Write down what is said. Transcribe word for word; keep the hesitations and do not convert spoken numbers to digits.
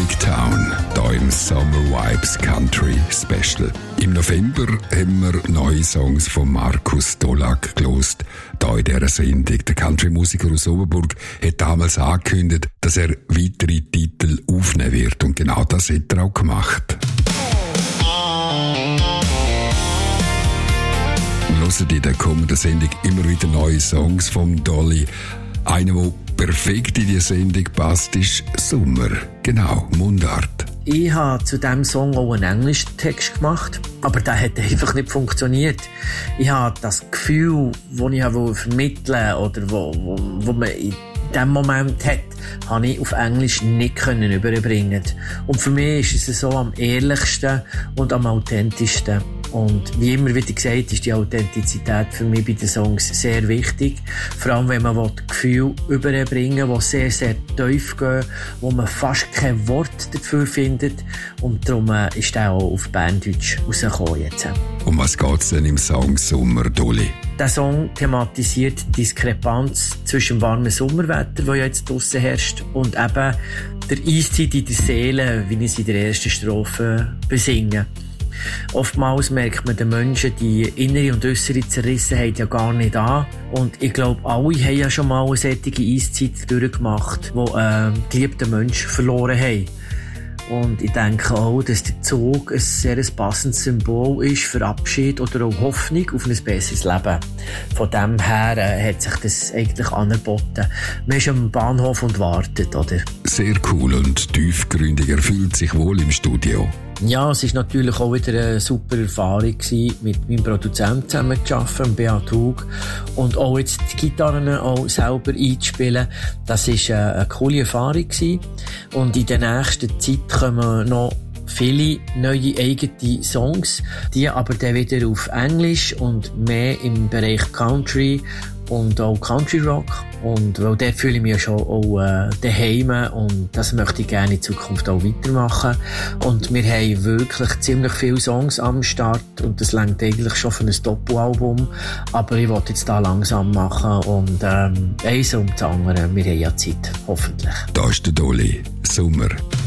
Big Town, hier im Summer Vibes Country Special. Im November haben wir neue Songs von Markus Dolak gelost, hier in dieser Sendung. Der Country-Musiker aus Oberburg hat damals angekündigt, dass er weitere Titel aufnehmen wird. Und genau das hat er auch gemacht. Wir hören in der kommenden Sendung immer wieder neue Songs von Dolly. Einer, der perfekt in die Sendung passt, ist Sommer. Genau, Mundart. Ich habe zu diesem Song auch einen englischen Text gemacht, aber der hat einfach nicht funktioniert. Ich habe das Gefühl, das ich vermitteln wollte, oder wo, wo, wo man in diesem Moment hat, habe ich auf Englisch nicht können überbringen. Und für mich ist es so am ehrlichsten und am authentischsten. Und wie immer wieder gesagt, ist die Authentizität für mich bei den Songs sehr wichtig. Vor allem, wenn man Gefühle überbringen will, die sehr, sehr tief gehen, wo man fast kein Wort dafür findet. Und darum ist der auch auf Berndeutsch rausgekommen jetzt. Um was geht es denn im Song Sommer, Dolly? Der Song thematisiert die Diskrepanz zwischen dem warmen Sommerwetter, das jetzt draussen herrscht, und eben der Eiszeit in der Seele, wie ich es in der ersten Strophe besinge. Oftmals merkt man den Menschen die innere und äußere Zerrissenheit ja gar nicht an. Und ich glaube, alle haben ja schon mal eine solche Eiszeit durchgemacht, wo äh, geliebte Menschen verloren haben. Und ich denke auch, dass der Zug ein sehr passendes Symbol ist für Abschied oder auch Hoffnung auf ein besseres Leben. Von dem her äh, hat sich das eigentlich angeboten. Man ist am Bahnhof und wartet, oder? Sehr cool und tiefgründig. Er fühlt sich wohl im Studio. Ja, es war natürlich auch wieder eine super Erfahrung gewesen, mit meinem Produzenten zusammen zu arbeiten, Beat Hug, und auch jetzt die Gitarren auch selber einzuspielen. Das war eine coole Erfahrung gewesen. Und in der nächsten Zeit kommen noch viele neue eigene Songs, die aber dann wieder auf Englisch und mehr im Bereich Country und auch Country Rock. Und weil dort fühle ich mich ja schon auch äh, daheim, und das möchte ich gerne in Zukunft auch weitermachen. Und wir haben wirklich ziemlich viele Songs am Start und das reicht eigentlich schon für ein Doppelalbum. Aber ich wollte jetzt da langsam machen und ähm, eins um das andere. Wir haben ja Zeit, hoffentlich. Da ist der Dolly, Sommer.